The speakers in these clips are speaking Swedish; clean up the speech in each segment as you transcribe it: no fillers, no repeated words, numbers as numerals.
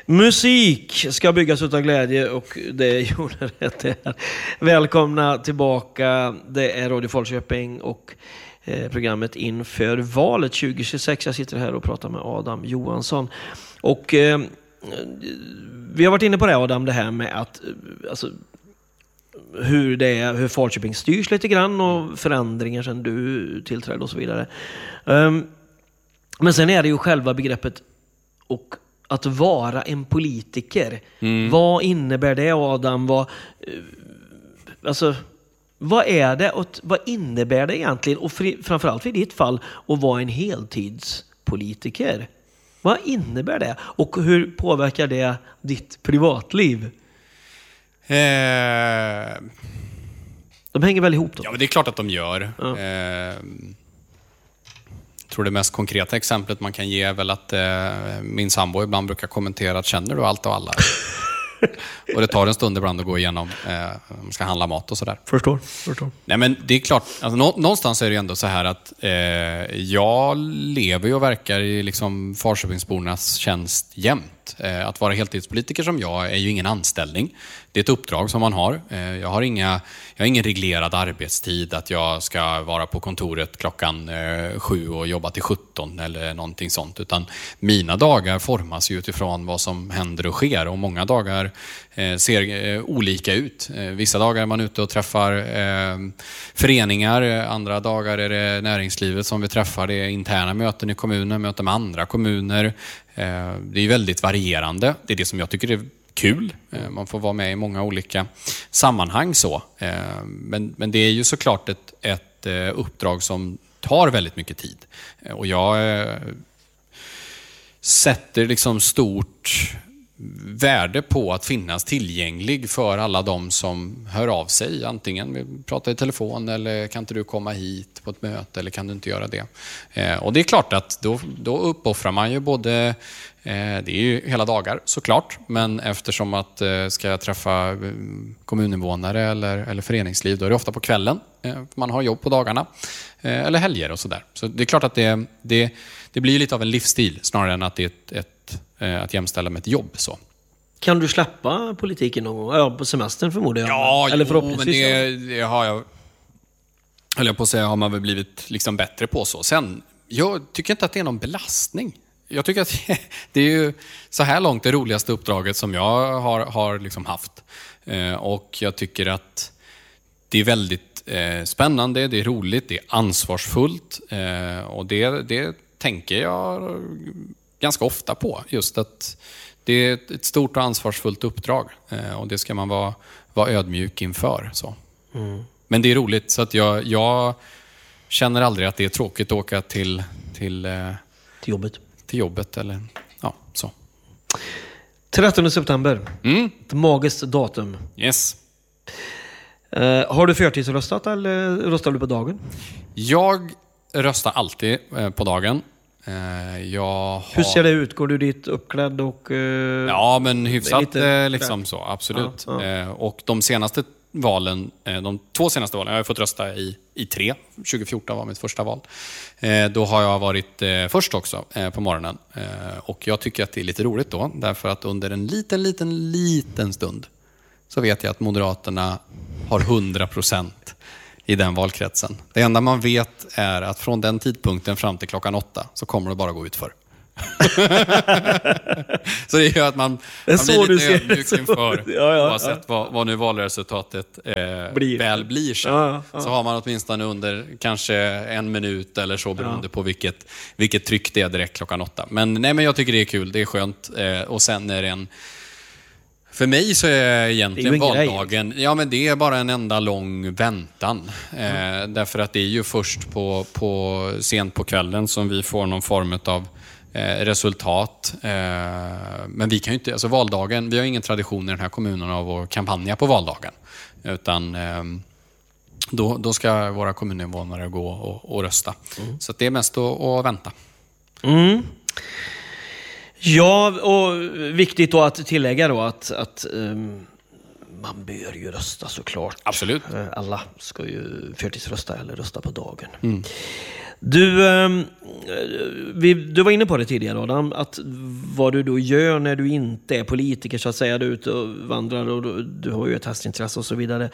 Musik ska byggas utav glädje och det gjorde det här. Välkomna tillbaka. Det är Radio Falköping och programmet inför valet 2026. Jag sitter här och pratar med Adam Johansson. Och vi har varit inne på det, Adam, det här med att alltså, hur Falköping styrs lite grann och förändringar sedan du tillträdde och så vidare. Men sen är det ju själva begreppet och att vara en politiker. Vad innebär det, Adam? Vad är det och vad innebär det egentligen? Och framförallt i ditt fall att vara en heltidspolitiker. Vad innebär det? Och hur påverkar det ditt privatliv? De hänger väl ihop då? Ja, men det är klart att de gör. Ja. Jag tror det mest konkreta exemplet man kan ge är väl att min sambo ibland brukar kommentera att känner du allt och alla? Och det tar en stund ibland att gå igenom om man ska handla mat och sådär. Förstår. Nej, men det är klart, alltså, någonstans är det ju ändå så här att jag lever och verkar i liksom Falköpingsbornas tjänst jämt. Att vara heltidspolitiker som jag är ju ingen anställning. Det är ett uppdrag som man har. Jag har ingen reglerad arbetstid, att jag ska vara på kontoret klockan 7 och jobba till 17 eller någonting sånt. Utan mina dagar formas ju utifrån vad som händer och sker. Och många dagar ser olika ut. Vissa dagar är man ute och träffar föreningar. Andra dagar är det näringslivet som vi träffar. Det är interna möten i kommunen, möten med andra kommuner. Det är väldigt varierande. Det är det som jag tycker är kul. Man får vara med i många olika sammanhang så. Men det är ju såklart ett uppdrag som tar väldigt mycket tid. Och jag sätter liksom stort värde på att finnas tillgänglig för alla de som hör av sig. Antingen vi pratar i telefon eller kan inte du komma hit på ett möte eller kan du inte göra det. Och det är klart att då uppoffrar man ju både, det är ju hela dagar såklart, men eftersom att ska jag träffa kommuninvånare eller föreningsliv, då är det ofta på kvällen. Man har jobb på dagarna eller helger och sådär. Så det är klart att det blir lite av en livsstil snarare än att det är att jämställa med ett jobb så. Kan du släppa politiken någon gång? Ja, på semestern förmodar jag. Ja, eller förhoppningsvis. Men det har jag, höll jag på att säga, har man väl blivit liksom bättre på så. Sen, jag tycker inte att det är någon belastning. Jag tycker att det är ju så här långt det roligaste uppdraget som jag har liksom haft. Och jag tycker att det är väldigt spännande, det är roligt, det är ansvarsfullt. Och det tänker jag ganska ofta på. Just att det är ett stort och ansvarsfullt uppdrag. Och det ska man vara ödmjuk inför. Så. Men det är roligt, så att jag känner aldrig att det är tråkigt att åka till jobbet. Till jobbet eller ja, så. 13 september. Ett magiskt datum. Yes. Har du förtidsröstat eller röstar du på dagen? Jag röstar alltid på dagen. Hur ser det ut? Går du dit uppklädd och... Ja, men hyfsat liksom så, absolut. Ja. Och de senaste valen, de 2 senaste valen, jag har fått rösta i 3. 2014 var mitt första val. Då har jag varit först också på morgonen. Och jag tycker att det är lite roligt då, därför att under en liten stund så vet jag att Moderaterna har 100% i den valkretsen. Det enda man vet är att från den tidpunkten fram till klockan 8 så kommer det bara gå ut för. Så det gör att man blir lite ödmjuk inför oavsett vad nu valresultatet väl blir så. Så har man åtminstone under kanske 1 minut eller så beroende på vilket tryck det är direkt klockan 8. Men jag tycker det är kul, det är skönt. Och sen är det för mig så är egentligen valdagen, ja men det är bara en enda lång väntan. Därför att det är ju först på sent på kvällen som vi får någon form av resultat. Men vi kan ju inte, alltså valdagen, vi har ingen tradition i den här kommunen av att kampanja på valdagen. Utan då ska våra kommuninvånare gå och rösta. Så att det är mest att vänta. Ja, och viktigt då att tillägga då att man bör ju rösta såklart. Absolut. Alla ska ju förtidsrösta eller rösta på dagen. Du var inne på det tidigare, Adam, att vad du då gör när du inte är politiker, så att säga, du är ute och vandrar och du har ju ett hästintresse och så vidare.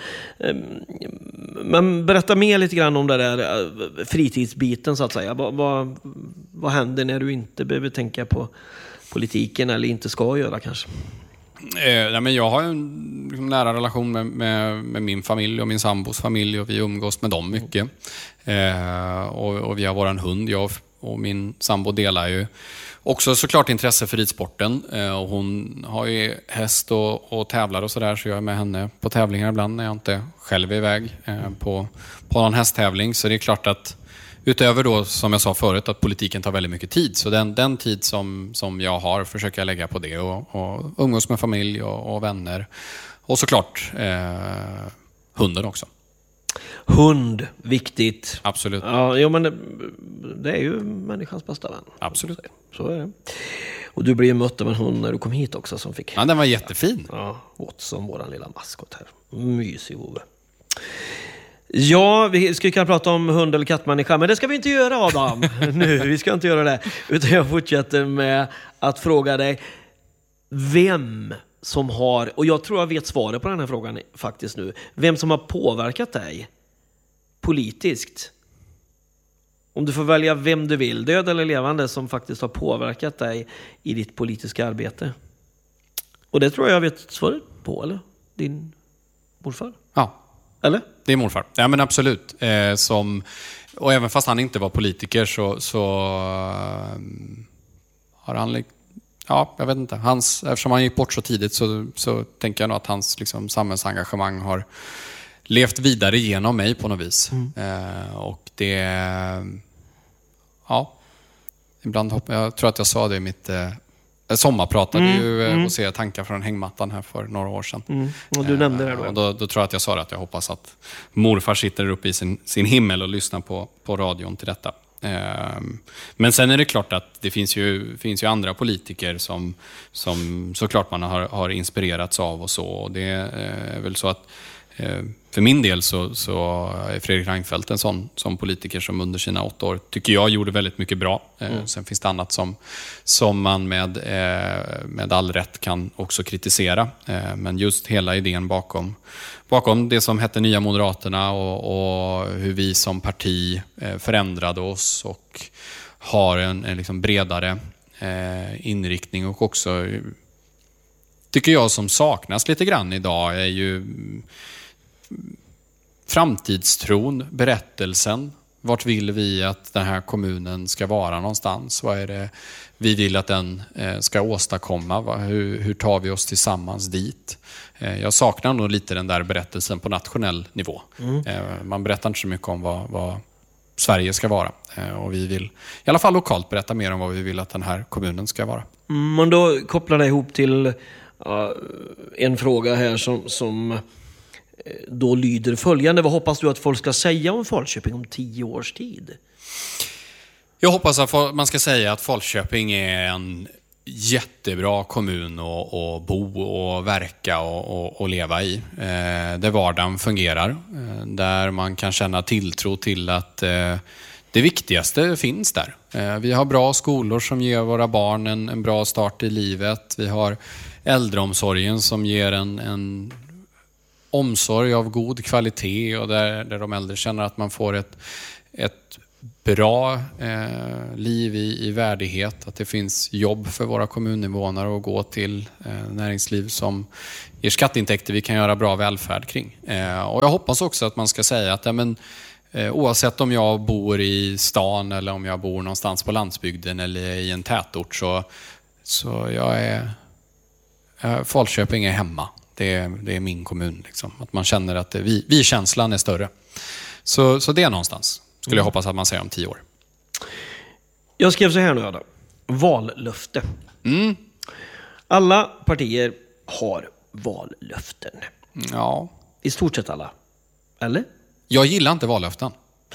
Men berätta mer lite grann om det där fritidsbiten, så att säga. Vad händer när du inte behöver tänka på politiken eller inte ska göra kanske? Men jag har en nära relation med min familj och min sambos familj, och vi umgås med dem mycket. Och vi har våran hund. Jag och min sambo delar ju också såklart intresse för ridsporten. Och hon har ju häst och tävlar och sådär, så jag är med henne på tävlingar ibland när jag inte själv är iväg på någon hästtävling. Så det är klart att utöver då, som jag sa förut, att politiken tar väldigt mycket tid. Så den tid som jag har försöker jag lägga på det och umgås med familj och vänner. Och såklart hunden också. Hund, viktigt. Absolut. Ja, men det är ju människans bästa vän. Absolut. Så är det. Och du blev ju mött av en hund när du kom hit också som fick... Ja, den var jättefin. Ja, Watson, våran lilla maskot här. Mysig Ove. Ja, vi ska kunna prata om hund- eller kattmänniska, men det ska vi inte göra, Adam. Nu, vi ska inte göra det. Utan jag fortsätter med att fråga dig vem som har, och jag tror jag vet svaret på den här frågan faktiskt nu, vem som har påverkat dig politiskt. Om du får välja vem du vill, död eller levande, som faktiskt har påverkat dig i ditt politiska arbete. Och det tror jag vet svaret på, eller? Din morfar? Ja. Eller? Det är morfar. Ja, men absolut. Och även fast han inte var politiker så har han... Ja, jag vet inte. Eftersom han gick bort så tidigt så tänker jag nog att hans liksom, samhällsengagemang har levt vidare genom mig på något vis. Och det... Ja. Ibland jag tror att jag sa det i mitt... sommarpratade ju och se tankar från hängmattan här för några år sedan. Och du nämnde det då. Då tror jag att jag sa att jag hoppas att morfar sitter uppe i sin himmel och lyssnar på radion till detta. Men sen är det klart att det finns ju andra politiker som såklart man har inspirerats av och så. Och det är väl så att för min del så är Fredrik Reinfeldt en sån politiker som under sina 8 år tycker jag gjorde väldigt mycket bra. Sen finns det annat som man med all rätt kan också kritisera. Men just hela idén bakom det som hette Nya Moderaterna och hur vi som parti förändrade oss och har en liksom bredare inriktning, och också tycker jag som saknas lite grann idag är ju framtidstron, berättelsen. Vart vill vi att den här kommunen ska vara någonstans? Vad är det vi vill att den ska åstadkomma? Hur tar vi oss tillsammans dit? Jag saknar nog lite den där berättelsen på nationell nivå. Man berättar inte så mycket om vad Sverige ska vara. Och vi vill i alla fall lokalt berätta mer om vad vi vill att den här kommunen ska vara. Men då kopplar det ihop till en fråga här som då lyder följande. Vad hoppas du att folk ska säga om Falköping om 10 års tid? Jag hoppas att man ska säga att Falköping är en jättebra kommun att bo och verka och leva i. Där vardagen fungerar. Där man kan känna tilltro till att det viktigaste finns där. Vi har bra skolor som ger våra barn en bra start i livet. Vi har äldreomsorgen som ger en omsorg av god kvalitet, och där de äldre känner att man får ett bra liv i värdighet. Att det finns jobb för våra kommuninvånare att gå till, näringsliv som ger skatteintäkter vi kan göra bra välfärd kring. Och jag hoppas också att man ska säga att oavsett om jag bor i stan eller om jag bor någonstans på landsbygden eller i en tätort, så Falköping är hemma. Det är min kommun. Liksom. Att man känner att vi-känslan är större. Så det är någonstans. Skulle jag hoppas att man säger om 10 år. Jag skrev så här nu, Adam. Vallöfte. Alla partier har vallöften. Ja. I stort sett alla. Eller? Jag gillar inte vallöften.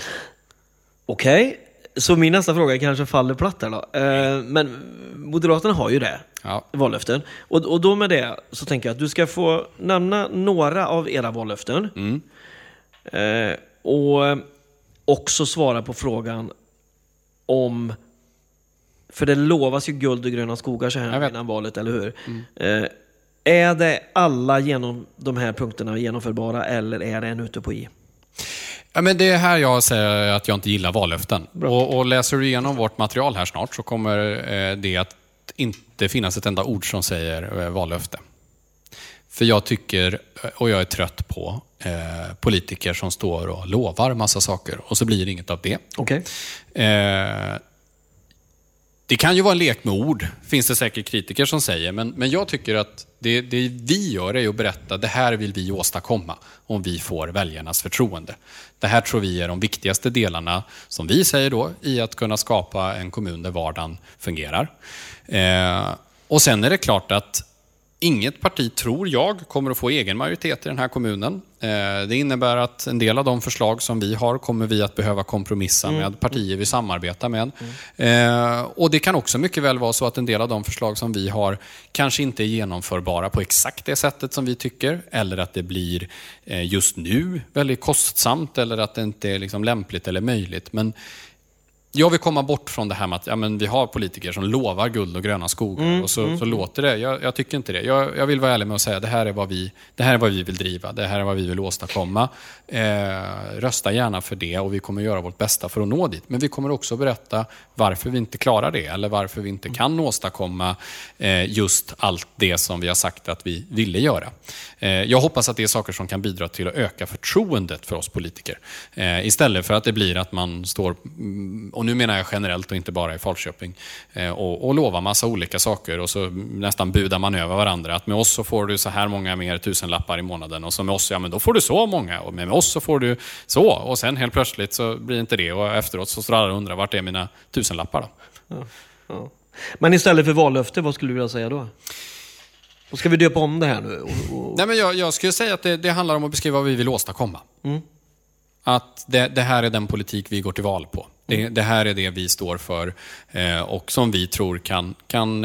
Okej. Så min nästa fråga kanske faller platt där då. Men Moderaterna har ju det. Ja. Vallöften. Och då med det så tänker jag att du ska få nämna några av era vallöften. Och också svara på frågan: om... För det lovas ju guld och gröna skogar så här innan valet, eller hur? Är det alla genom de här punkterna genomförbara, eller är det en ute på i? Ja, men det är här jag säger att jag inte gillar vallöften. Och läser du igenom vårt material här snart så kommer det att inte finnas ett enda ord som säger vallöfte. För jag tycker, och jag är trött på, politiker som står och lovar massa saker och så blir det inget av det. Okay. Det kan ju vara en lek med ord, finns det säkert kritiker som säger. Men jag tycker att det vi gör är att berätta, det här vill vi åstadkomma om vi får väljarnas förtroende. Det här tror vi är de viktigaste delarna, som vi säger då, i att kunna skapa en kommun där vardagen fungerar. Och sen är det klart att inget parti, tror jag, kommer att få egen majoritet i den här kommunen. Det innebär att en del av de förslag som vi har kommer vi att behöva kompromissa med partier vi samarbetar med. Och det kan också mycket väl vara så att en del av de förslag som vi har kanske inte är genomförbara på exakt det sättet som vi tycker. Eller att det blir just nu väldigt kostsamt eller att det inte är liksom lämpligt eller möjligt. Men jag vill komma bort från det här med att vi har politiker som lovar guld och gröna skogar och så låter det. Jag tycker inte det. Jag vill vara ärlig med att säga att det här är vad vi vill driva. Det här är vad vi vill åstadkomma. Rösta gärna för det och vi kommer göra vårt bästa för att nå dit. Men vi kommer också berätta varför vi inte klarar det eller varför vi inte kan åstadkomma just allt det som vi har sagt att vi ville göra. Jag hoppas att det är saker som kan bidra till att öka förtroendet för oss politiker. Istället för att det blir att man står... Och nu menar jag generellt och inte bara i Falköping. Och lovar massa olika saker och så nästan budar man över varandra. Att med oss så får du så här många mer 1000-lappar i månaden. Och så med oss, men då får du så många. Och med oss så får du så. Och sen helt plötsligt så blir inte det. Och efteråt så står alla och undrar, vart är mina 1000-lappar då? Ja. Men istället för vallöfte, vad skulle du vilja säga då? Och ska vi döpa om det här nu? Nej, men jag skulle säga att det handlar om att beskriva vad vi vill åstadkomma. Att det här är den politik vi går till val på. Det här är det vi står för och som vi tror kan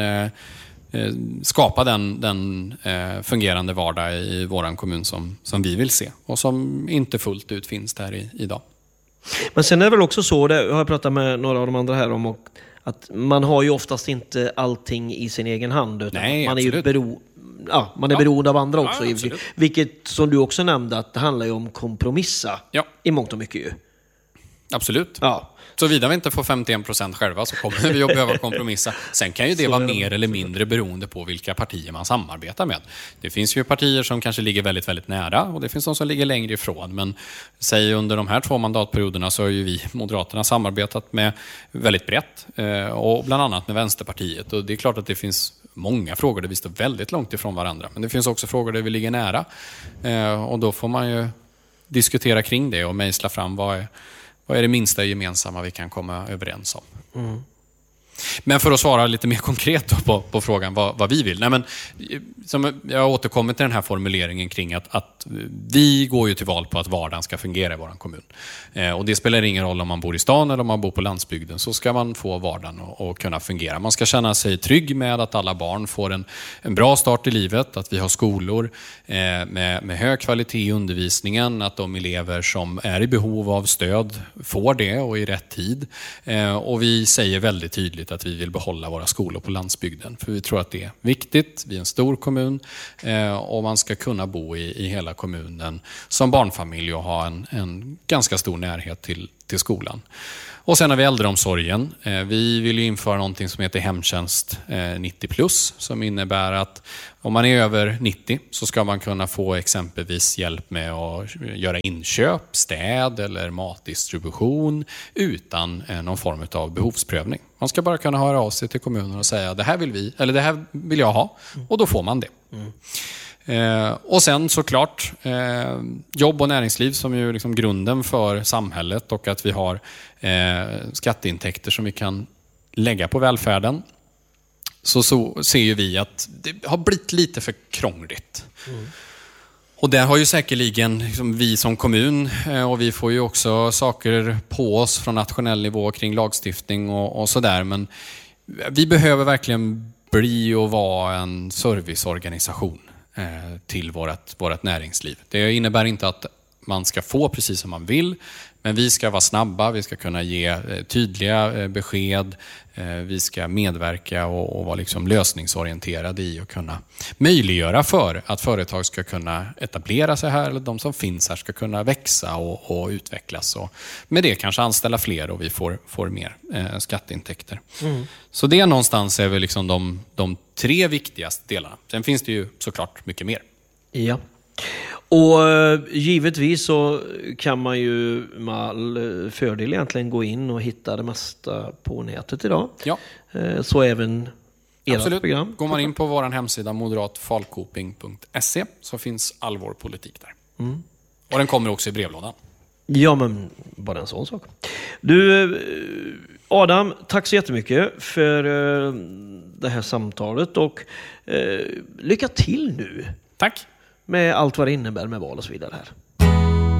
skapa den fungerande vardag i våran kommun som vi vill se och som inte fullt ut finns där idag. Men sen är det väl också så, det har jag pratat med några av de andra här om, och att man har ju oftast inte allting i sin egen hand, utan Nej, man är ju beroende av andra också. Vilket, som du också nämnde, att det handlar ju om kompromissa i mångt och mycket ju. Absolut. Ja. Så vidare vi inte får 51% själva så kommer vi att behöva kompromissa. Sen kan ju det vara mer eller mindre beroende på vilka partier man samarbetar med. Det finns ju partier som kanske ligger väldigt, väldigt nära och det finns de som ligger längre ifrån. Men säg under de här 2 mandatperioderna så har ju vi Moderaterna samarbetat med väldigt brett och bland annat med Vänsterpartiet. Och det är klart att det finns många frågor där vi står väldigt långt ifrån varandra. Men det finns också frågor där vi ligger nära och då får man ju diskutera kring det och mejsla fram vad är det minsta gemensamma vi kan komma överens om. Men för att svara lite mer konkret på frågan vad vi vill. Nej, men, som jag återkommer till den här formuleringen kring att vi går ju till val på att vardagen ska fungera i vår kommun. Och det spelar ingen roll om man bor i stan eller om man bor på landsbygden, så ska man få vardagen att kunna fungera. Man ska känna sig trygg med att alla barn får en bra start i livet, att vi har skolor med hög kvalitet i undervisningen, att de elever som är i behov av stöd får det och i rätt tid. Och vi säger väldigt tydligt att vi vill behålla våra skolor på landsbygden. För vi tror att det är viktigt. Vi är en stor kommun och man ska kunna bo i hela kommunen som barnfamilj och ha en ganska stor närhet till skolan. Och sen har vi äldreomsorgen. Vi vill ju införa någonting som heter hemtjänst 90+, som innebär att om man är över 90 så ska man kunna få exempelvis hjälp med att göra inköp, städ eller matdistribution utan någon form av behovsprövning. Man ska bara kunna höra av sig till kommunen och säga det här vill vi, eller det här vill jag ha, och då får man det. Och sen såklart jobb och näringsliv som är ju liksom grunden för samhället, och att vi har skatteintäkter som vi kan lägga på välfärden. Så ser ju vi att det har blivit lite för krångligt. Och där har ju säkerligen liksom vi som kommun, och vi får ju också saker på oss från nationell nivå kring lagstiftning och sådär, men vi behöver verkligen bli och vara en serviceorganisation till vårt näringsliv. Det innebär inte att man ska få precis som man vill, Men vi ska vara snabba, vi ska kunna ge tydliga besked, vi ska medverka och vara liksom lösningsorienterade i och kunna möjliggöra för att företag ska kunna etablera sig här, eller de som finns här ska kunna växa och utvecklas. Och med det kanske anställa fler och vi får mer skatteintäkter. Så det någonstans är väl liksom de 3 viktigaste delarna. Sen finns det ju såklart mycket mer. Ja. Och givetvis så kan man ju med all fördel egentligen gå in och hitta det mesta på nätet idag. Ja. Så även Absolut. program. Går man in på vår hemsida moderatfalkoping.se så finns all vår politik där. Och den kommer också i brevlådan. Ja, men bara en sån sak. Du, Adam, tack så jättemycket för det här samtalet och lycka till nu. Tack. Med allt vad det innebär med val och så vidare här.